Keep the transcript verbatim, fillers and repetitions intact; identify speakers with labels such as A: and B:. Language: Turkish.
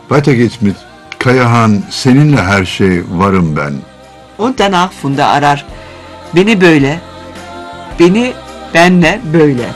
A: Weiter geht's mit Kayahan, seninle her şey varım ben.
B: Und danach Funda arar. Beni böyle, beni benle böyle.